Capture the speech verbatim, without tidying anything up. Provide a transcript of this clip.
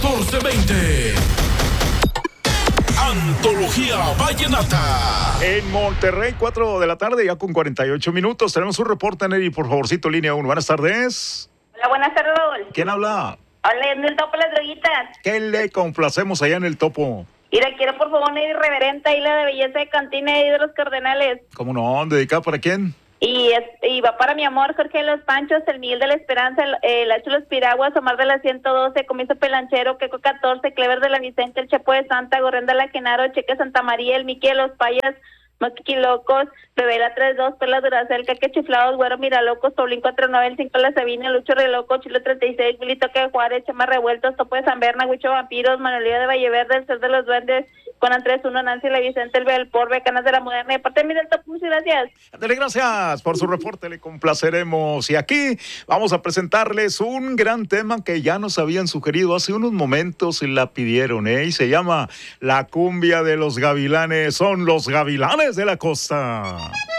catorce veinte. Antología Vallenata. En Monterrey, cuatro de la tarde, ya con cuarenta y ocho minutos. Tenemos un reporte, Neri, por favorcito, línea uno. Buenas tardes. Hola, buenas tardes, Raúl. ¿Quién habla? Hola, en el topo las droguitas. ¿Qué le complacemos allá en el topo? Mira, quiero por favor una irreverente isla de belleza de Cantina y de los Cardenales. ¿Cómo no? ¿Dedicada para quién? Y, es, y va para mi amor, Jorge de los Panchos, el Miguel de la Esperanza, el, el Hacho de los Piraguas, Omar de la ciento doce, Comiso Pelanchero, Queco catorce, Clever de la Vicente, el Chepo de Santa, Gorrén de la Genaro, Cheque Santa María, el Miki de los Payas, Maquiqui Locos, Bebela treinta y dos, Perlas Duracel, Caque Chiflados, Güero Miralocos, Paulín cuarenta y nueve, el cinco La Sabina, Lucho Reloco, Chilo treinta y seis, Willy Toque de Juárez, Chema Revueltos, Topo de San Berna, Huicho Vampiros, Manuelía de Valleverde, el Ser de los Duendes, Conan tres uno, Nancy La Vicente, el Belpor, Becanas de la Moderna, y parte de mí del Top, muchas gracias. Dale, gracias por su reporte, le complaceremos. Y aquí vamos a presentarles un gran tema que ya nos habían sugerido hace unos momentos y la pidieron, ¿eh? Y se llama La Cumbia de los Gavilanes, son los Gavilanes de la Costa.